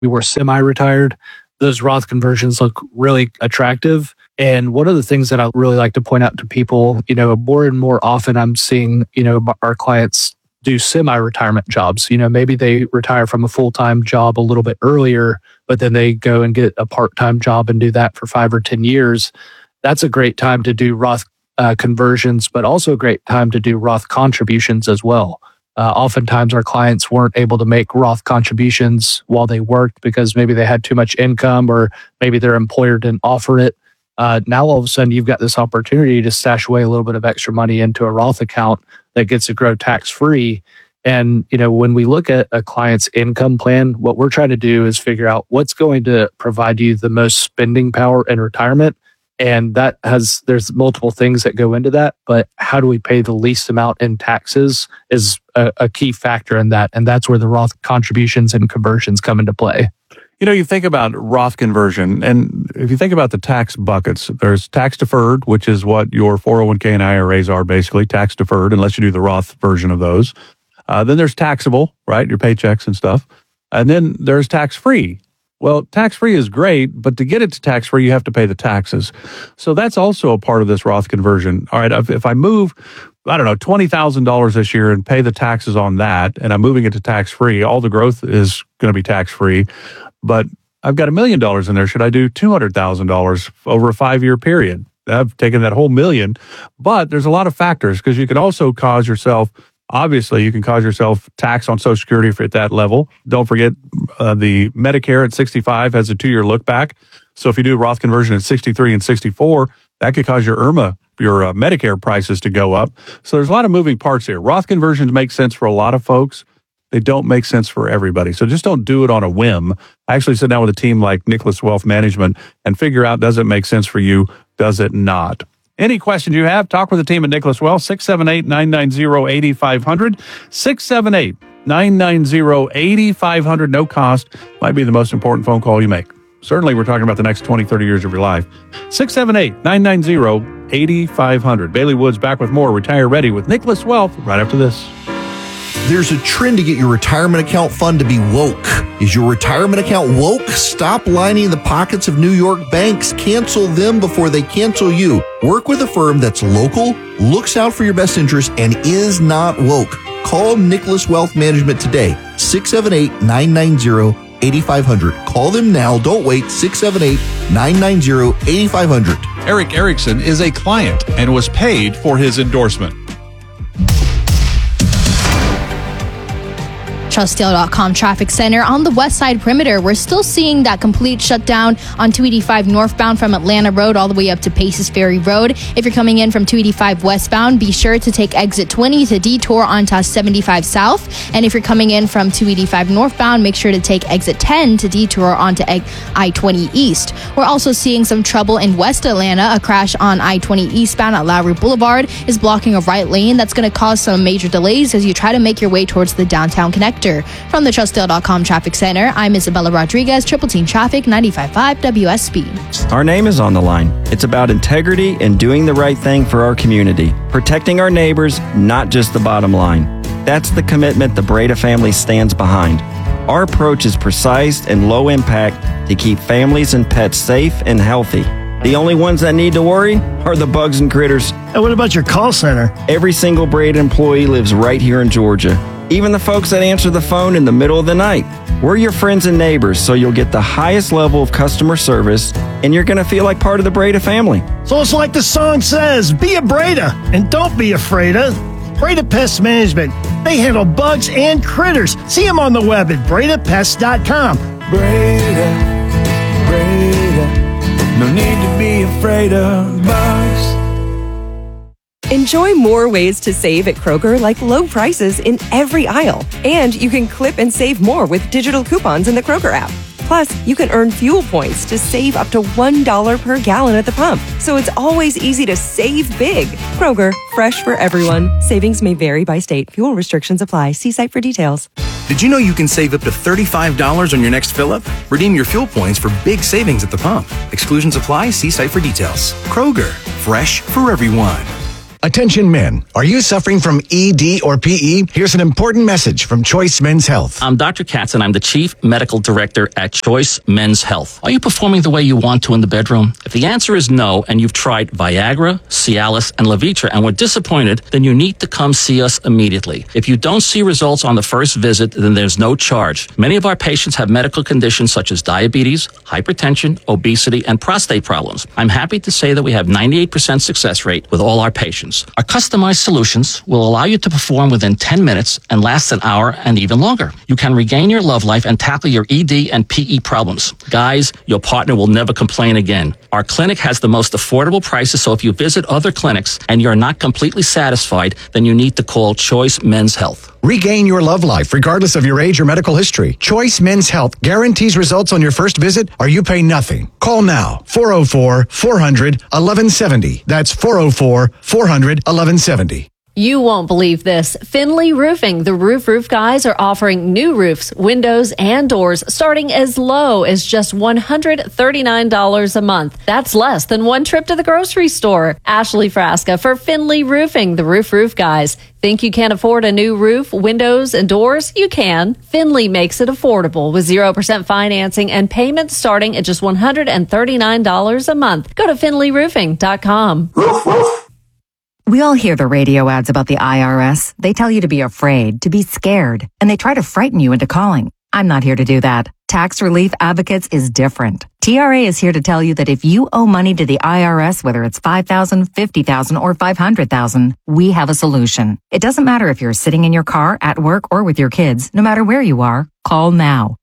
we were semi-retired, those Roth conversions look really attractive. And one of the things that I really like to point out to people, more and more often I'm seeing, our clients do semi-retirement jobs. Maybe they retire from a full-time job a little bit earlier, but then they go and get a part-time job and do that for 5 or 10 years. That's a great time to do Roth conversions, but also a great time to do Roth contributions as well. Oftentimes our clients weren't able to make Roth contributions while they worked because maybe they had too much income or maybe their employer didn't offer it. Now all of a sudden you've got this opportunity to stash away a little bit of extra money into a Roth account that gets to grow tax-free. And, when we look at a client's income plan, what we're trying to do is figure out what's going to provide you the most spending power in retirement. And there's multiple things that go into that, but how do we pay the least amount in taxes is a key factor in that. And that's where the Roth contributions and conversions come into play. You think about Roth conversion, and if you think about the tax buckets, there's tax deferred, which is what your 401k and IRAs are basically, tax deferred, unless you do the Roth version of those. Then there's taxable, right, your paychecks and stuff. And then there's tax-free. Well, tax-free is great, but to get it to tax-free, you have to pay the taxes. So that's also a part of this Roth conversion. All right, if I move, $20,000 this year and pay the taxes on that, and I'm moving it to tax-free, all the growth is going to be tax-free. But I've got $1 million in there. Should I do $200,000 over a 5-year period? I've taken that whole $1 million. But there's a lot of factors because you can also cause yourself, obviously, you can cause yourself tax on Social Security at that level. Don't forget the Medicare at 65 has a 2-year look back. So if you do a Roth conversion at 63 and 64, that could cause your Medicare prices to go up. So there's a lot of moving parts here. Roth conversions make sense for a lot of folks. They don't make sense for everybody. So just don't do it on a whim. I actually sit down with a team like Nicholas Wealth Management and figure out, does it make sense for you? Does it not? Any questions you have, talk with the team at Nicholas Wealth, 678-990-8500, 678-990-8500, no cost. Might be the most important phone call you make. Certainly, we're talking about the next 20, 30 years of your life. 678-990-8500. Bailey Woods back with more Retire Ready with Nicholas Wealth right after this. There's a trend to get your retirement account fund to be woke. Is your retirement account woke? Stop lining the pockets of New York banks. Cancel them before they cancel you. Work with a firm that's local, looks out for your best interest, and is not woke. Call Nicholas Wealth Management today, 678-990-8500. Call them now. Don't wait, 678-990-8500. Eric Erickson is a client and was paid for his endorsement. Trustdale.com traffic center on the west side perimeter. We're still seeing that complete shutdown on 285 northbound from Atlanta Road all the way up to Paces Ferry Road. If you're coming in from 285 westbound, be sure to take exit 20 to detour onto 75 south. And if you're coming in from 285 northbound, make sure to take exit 10 to detour onto I-20 east. We're also seeing some trouble in West Atlanta. A crash on I-20 eastbound at Lowry Boulevard is blocking a right lane. That's going to cause some major delays as you try to make your way towards the downtown connector. From the Trustdale.com Traffic Center, I'm Isabella Rodriguez, Triple Team Traffic, 95.5 WSB. Our name is on the line. It's about integrity and doing the right thing for our community, protecting our neighbors, not just the bottom line. That's the commitment the Breda family stands behind. Our approach is precise and low impact to keep families and pets safe and healthy. The only ones that need to worry are the bugs and critters. And what about your call center? Every single Breda employee lives right here in Georgia. Even the folks that answer the phone in the middle of the night. We're your friends and neighbors, so you'll get the highest level of customer service, and you're going to feel like part of the Breda family. So it's like the song says, be a Breda, and don't be afraid of Breda Pest Management. They handle bugs and critters. See them on the web at BredaPest.com. Breda, no need to be afraid of bugs. Enjoy more ways to save at Kroger, like low prices in every aisle. And you can clip and save more with digital coupons in the Kroger app. Plus, you can earn fuel points to save up to $1 per gallon at the pump. So it's always easy to save big. Kroger, fresh for everyone. Savings may vary by state. Fuel restrictions apply. See site for details. Did you know you can save up to $35 on your next fill-up? Redeem your fuel points for big savings at the pump. Exclusions apply. See site for details. Kroger, fresh for everyone. Attention men, are you suffering from ED or PE? Here's an important message from Choice Men's Health. I'm Dr. Katz and I'm the Chief Medical Director at Choice Men's Health. Are you performing the way you want to in the bedroom? If the answer is no and you've tried Viagra, Cialis, and Levitra and were disappointed, then you need to come see us immediately. If you don't see results on the first visit, then there's no charge. Many of our patients have medical conditions such as diabetes, hypertension, obesity, and prostate problems. I'm happy to say that we have 98% success rate with all our patients. Our customized solutions will allow you to perform within 10 minutes and last an hour and even longer. You can regain your love life and tackle your ED and PE problems. Guys, your partner will never complain again. Our clinic has the most affordable prices, so if you visit other clinics and you're not completely satisfied, then you need to call Choice Men's Health. Regain your love life regardless of your age or medical history. Choice Men's Health guarantees results on your first visit or you pay nothing. Call now. 404-400-1170. That's 404-400-1170. You won't believe this. Finley Roofing, the roof guys, are offering new roofs, windows, and doors starting as low as just $139 a month. That's less than one trip to the grocery store. Ashley Frasca for Finley Roofing, the roof guys. Think you can't afford a new roof, windows, and doors? You can. Finley makes it affordable with 0% financing and payments starting at just $139 a month. Go to finleyroofing.com. We all hear the radio ads about the IRS. They tell you to be afraid, to be scared, and they try to frighten you into calling. I'm not here to do that. Tax Relief Advocates is different. TRA is here to tell you that if you owe money to the IRS, whether it's $5,000, $50,000, or $500,000, we have a solution. It doesn't matter if you're sitting in your car, at work, or with your kids. No matter where you are, call now.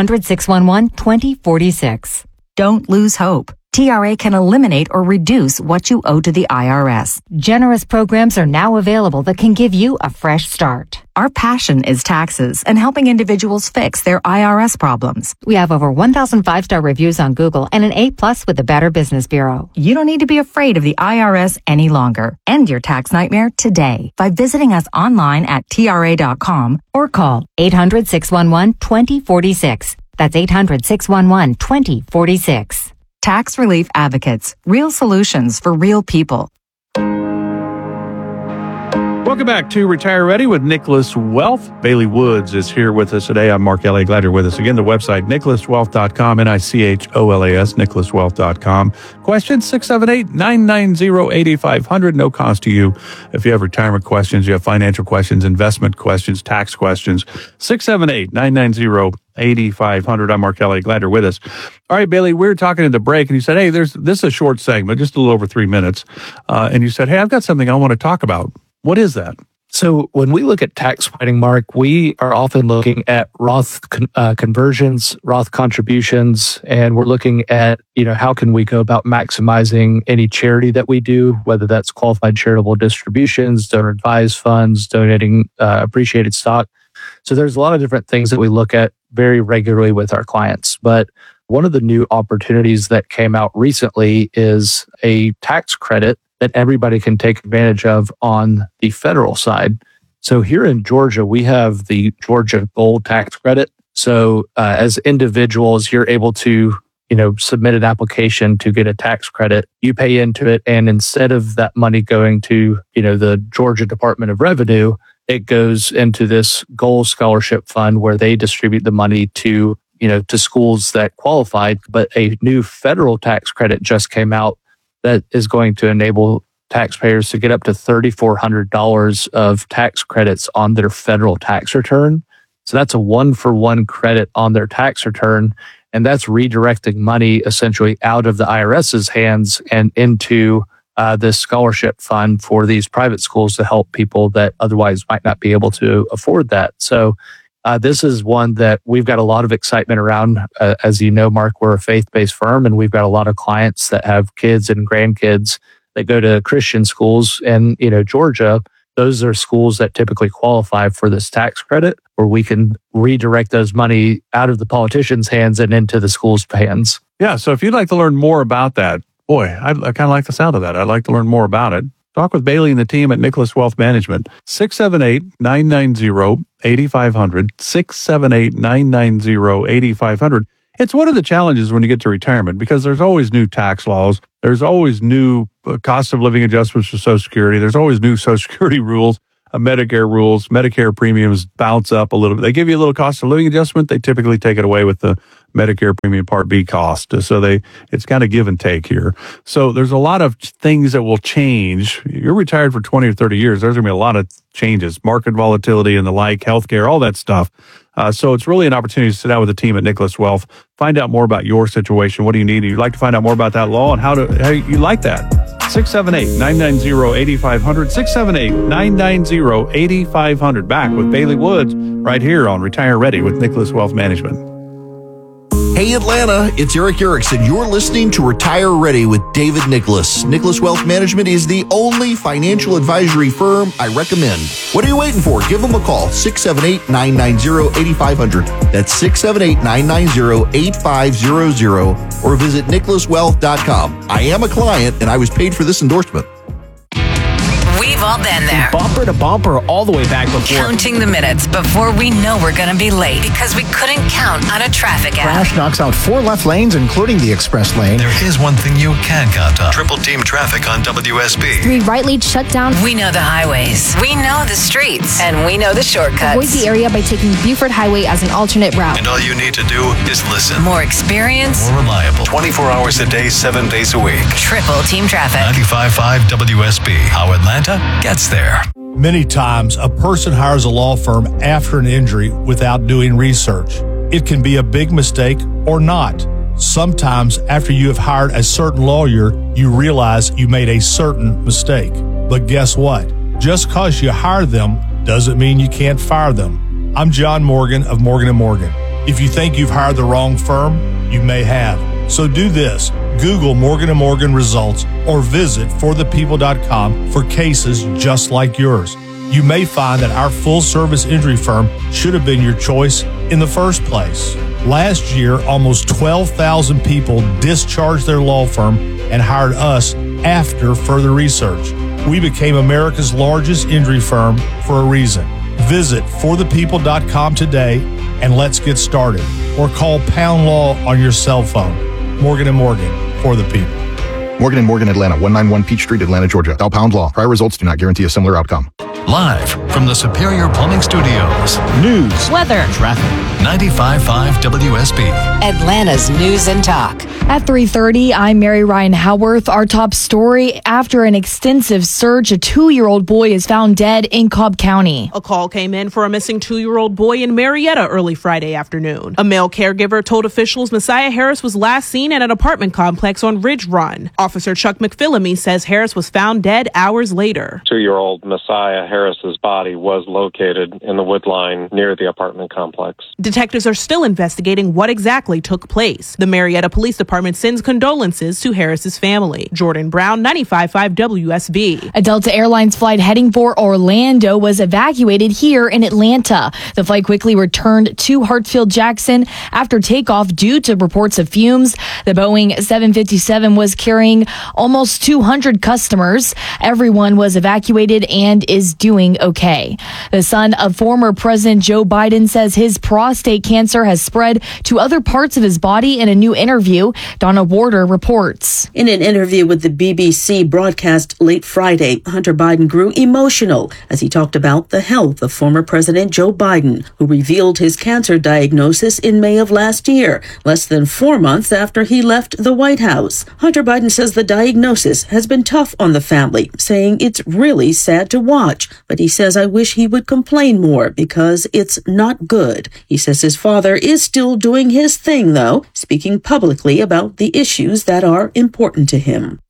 800-611-2046. Don't lose hope. TRA can eliminate or reduce what you owe to the IRS. Generous programs are now available that can give you a fresh start. Our passion is taxes and helping individuals fix their IRS problems. We have over 1,000 5-star reviews on Google and an A+ with the Better Business Bureau. You don't need to be afraid of the IRS any longer. End your tax nightmare today by visiting us online at TRA.com or call 800-611-2046. That's 800-611-2046. Tax Relief Advocates. Real solutions for real people. Welcome back to Retire Ready with Nicholas Wealth. Bailey Woods is here with us today. I'm Mark Elliott. Glad you're with us. Again, the website, nicholaswealth.com, NICHOLAS, nicholaswealth.com. Question 678-990-8500. No cost to you. If you have retirement questions, you have financial questions, investment questions, tax questions, 678-990-8500. I'm Mark Elliott. Glad you're with us. All right, Bailey, we were talking in the break, and you said, hey, this is a short segment, just a little over 3 minutes. And you said, hey, I've got something I want to talk about. What is that? So when we look at tax planning, Mark, we are often looking at Roth conversions, Roth contributions, and we're looking at, how can we go about maximizing any charity that we do, whether that's qualified charitable distributions, donor advised funds, donating appreciated stock. So there's a lot of different things that we look at very regularly with our clients. But one of the new opportunities that came out recently is a tax credit that everybody can take advantage of on the federal side. So here in Georgia, we have the Georgia Gold Tax Credit. So as individuals, you're able to, submit an application to get a tax credit. You pay into it, and instead of that money going to, the Georgia Department of Revenue, it goes into this Gold Scholarship Fund where they distribute the money to, to schools that qualified. But a new federal tax credit just came out that is going to enable taxpayers to get up to $3,400 of tax credits on their federal tax return. So that's a 1-for-1 credit on their tax return. And that's redirecting money essentially out of the IRS's hands and into this scholarship fund for these private schools to help people that otherwise might not be able to afford that. So this is one that we've got a lot of excitement around. As you know, Mark, we're a faith-based firm, and we've got a lot of clients that have kids and grandkids that go to Christian schools. And, Georgia, those are schools that typically qualify for this tax credit, where we can redirect those money out of the politicians' hands and into the schools' hands. Yeah, so if you'd like to learn more about that, boy, I kind of like the sound of that. I'd like to learn more about it. Talk with Bailey and the team at Nicholas Wealth Management. 678-990-8500. 678-990-8500. It's one of the challenges when you get to retirement because there's always new tax laws. There's always new cost of living adjustments for Social Security. There's always new Social Security rules, Medicare rules. Medicare premiums bounce up a little bit. They give you a little cost of living adjustment. They typically take it away with the Medicare premium Part B cost. So it's kind of give and take here. So there's a lot of things that will change. You're retired for 20 or 30 years. There's going to be a lot of changes, market volatility and the like, healthcare, all that stuff. So it's really an opportunity to sit down with the team at Nicholas Wealth, find out more about your situation. What do you need? You'd like to find out more about that law and how you like that. 678-990-8500, 678-990-8500. Back with Bailey Woods right here on Retire Ready with Nicholas Wealth Management. Hey Atlanta, it's Eric Erickson. You're listening to Retire Ready with David Nicholas. Nicholas Wealth Management is the only financial advisory firm I recommend. What are you waiting for? Give them a call, 678-990-8500. That's 678-990-8500 or visit nicholaswealth.com. I am a client and I was paid for this endorsement. We've all been there. Bumper to bumper all the way back before. Counting the minutes before we know we're going to be late because we couldn't count on a traffic app. Crash knocks out 4 left lanes, including the express lane. There is one thing you can count on. Triple team traffic on WSB. 3 right lanes shut down. We know the highways. We know the streets. And we know the shortcuts. Avoid the area by taking Buford Highway as an alternate route. And all you need to do is listen. More experience. More reliable. 24 hours a day, 7 days a week. Triple team traffic. 95.5 WSB. How Atlanta gets there. Many times, a person hires a law firm after an injury without doing research. It can be a big mistake or not. Sometimes, after you have hired a certain lawyer, you realize you made a certain mistake. But guess what? Just because you hired them doesn't mean you can't fire them. I'm John Morgan of Morgan & Morgan. If you think you've hired the wrong firm, you may have. So do this. Google Morgan & Morgan results or visit forthepeople.com for cases just like yours. You may find that our full-service injury firm should have been your choice in the first place. Last year, almost 12,000 people discharged their law firm and hired us after further research. We became America's largest injury firm for a reason. Visit forthepeople.com today and let's get started. Or call Pound Law on your cell phone. Morgan & Morgan, for the people. Morgan & Morgan, Atlanta, 191 Peach Street, Atlanta, Georgia. Dial Pound Law. Prior results do not guarantee a similar outcome. Live from the Superior Plumbing Studios. News, weather, traffic. 95.5 WSB. Atlanta's News and Talk. At 3:30, I'm Mary Ryan Howarth. Our top story, after an extensive search, a 2-year-old boy is found dead in Cobb County. A call came in for a missing 2-year-old boy in Marietta early Friday afternoon. A male caregiver told officials Messiah Harris was last seen at an apartment complex on Ridge Run. Officer Chuck McPhillamy says Harris was found dead hours later. 2-year-old Messiah Harris's body was located in the wood line near the apartment complex. Detectives are still investigating what exactly took place. The Marietta Police Department sends condolences to Harris's family. Jordan Brown, 95.5 WSB. A Delta Airlines flight heading for Orlando was evacuated here in Atlanta. The flight quickly returned to Hartsfield-Jackson after takeoff due to reports of fumes. The Boeing 757 was carrying almost 200 customers. Everyone was evacuated and is doing okay. The son of former President Joe Biden says his prostate cancer has spread to other parts of his body in a new interview. Donna Warder reports. In an interview with the BBC broadcast late Friday, Hunter Biden grew emotional as he talked about the health of former President Joe Biden, who revealed his cancer diagnosis in May of last year, less than 4 months after he left the White House. Hunter Biden says the diagnosis has been tough on the family, saying it's really sad to watch, but he says, I wish he would complain more because it's not good. He says his father is still doing his thing, though, speaking publicly about the issues that are important to him.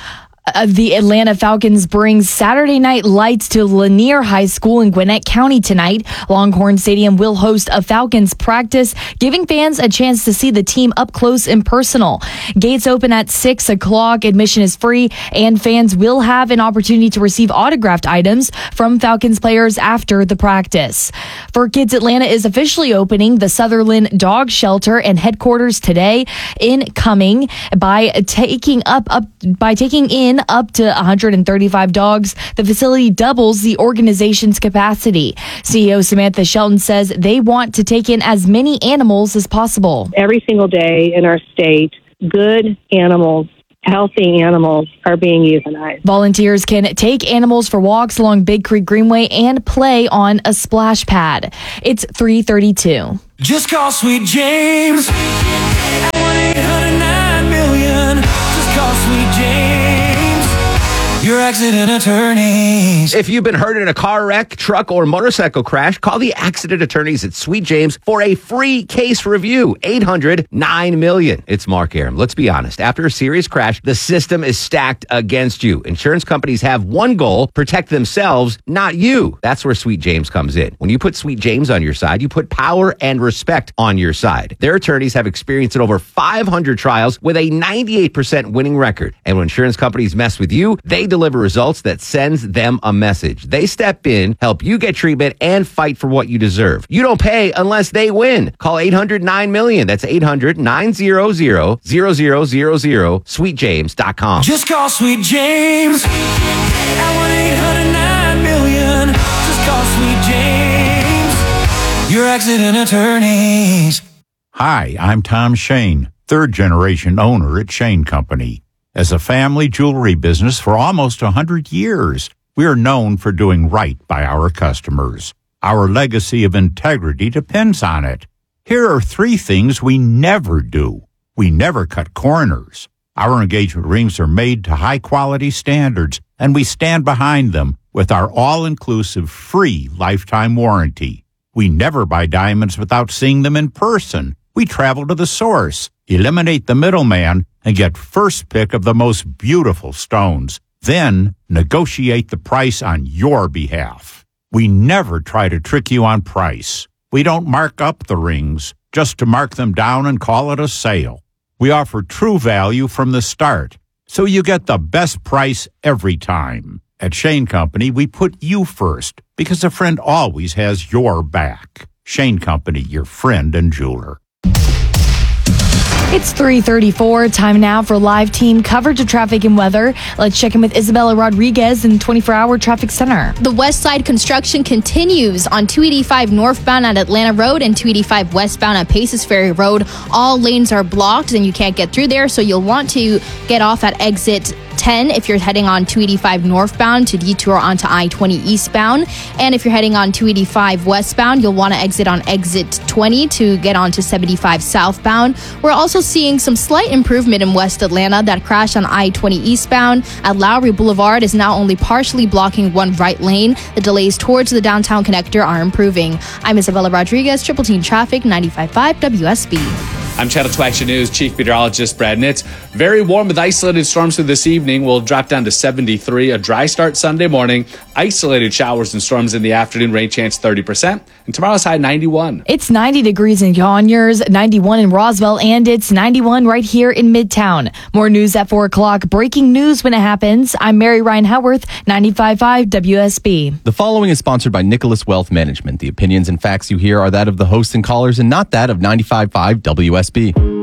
The Atlanta Falcons bring Saturday Night Lights to Lanier High School in Gwinnett County tonight. Longhorn Stadium will host a Falcons practice, giving fans a chance to see the team up close and personal. Gates open at 6 o'clock. Admission is free, and fans will have an opportunity to receive autographed items from Falcons players after the practice. For Kids, Atlanta is officially opening the Sutherland Dog Shelter and headquarters today, incoming by taking in and up to 135 dogs, the facility doubles the organization's capacity. CEO Samantha Shelton says they want to take in as many animals as possible. Every single day in our state, good animals, healthy animals are being euthanized. Volunteers can take animals for walks along Big Creek Greenway and play on a splash pad. It's 3:32. Just call Sweet James at 1-800-9-million. Just call Sweet James, your accident attorneys. If you've been hurt in a car wreck, truck, or motorcycle crash, call the accident attorneys at Sweet James for a free case review. 800-9-million. It's Mark Aram. Let's be honest. After a serious crash, the system is stacked against you. Insurance companies have one goal: protect themselves, not you. That's where Sweet James comes in. When you put Sweet James on your side, you put power and respect on your side. Their attorneys have experience in over 500 trials with a 98% winning record. And when insurance companies mess with you, they deliver results that sends them a message. They step in, help you get treatment, and fight for what you deserve. You don't pay unless they win. Call 800-9-million. That's 800-900-0000, sweetjames.com. Just call Sweet James at 1-800-9-million. Just call Sweet James, your accident attorneys. Hi, I'm Tom Shane, third-generation owner at Shane Company. As a family jewelry business for almost 100 years, we are known for doing right by our customers. Our legacy of integrity depends on it. Here are 3 things we never do. We never cut corners. Our engagement rings are made to high-quality standards, and we stand behind them with our all-inclusive free lifetime warranty. We never buy diamonds without seeing them in person. We travel to the source, eliminate the middleman, and get first pick of the most beautiful stones. Then negotiate the price on your behalf. We never try to trick you on price. We don't mark up the rings just to mark them down and call it a sale. We offer true value from the start, so you get the best price every time. At Shane Company, we put you first because a friend always has your back. Shane Company, your friend and jeweler. It's 3:34. Time now for live team coverage of traffic and weather. Let's check in with Isabella Rodriguez in 24-hour traffic center. The west side construction continues on 285 northbound at Atlanta Road and 285 westbound at Paces Ferry Road. All lanes are blocked and you can't get through there, so you'll want to get off at exit 10 if you're heading on 285 northbound to detour onto I-20 eastbound. And if you're heading on 285 westbound, you'll want to exit on exit 20 to get onto 75 southbound. We're also seeing some slight improvement in West Atlanta. That crash on I-20 eastbound at Lowry Boulevard is now only partially blocking one right lane. The delays towards the downtown connector are improving. I'm Isabella Rodriguez, Triple Team Traffic, 95.5 WSB. I'm Channel 2 Action News Chief Meteorologist Brad Nitz. Very warm with isolated storms through this evening. We'll drop down to 73. A dry start Sunday morning. Isolated showers and storms in the afternoon. Rain chance 30%. And tomorrow's high 91. It's 90 degrees in Conyers, 91 in Roswell, and it's 91 right here in Midtown. More news at 4 o'clock. Breaking news when it happens. I'm Mary Ryan Howarth, 95.5 WSB. The following is sponsored by Nicholas Wealth Management. The opinions and facts you hear are that of the hosts and callers and not that of 95.5 WSB.